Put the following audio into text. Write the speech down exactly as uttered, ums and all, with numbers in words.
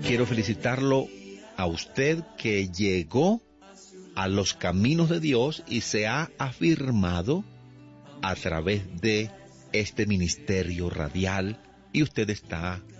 quiero felicitarlo a usted que llegó a los caminos de Dios y se ha afirmado a través de este ministerio radial, y usted está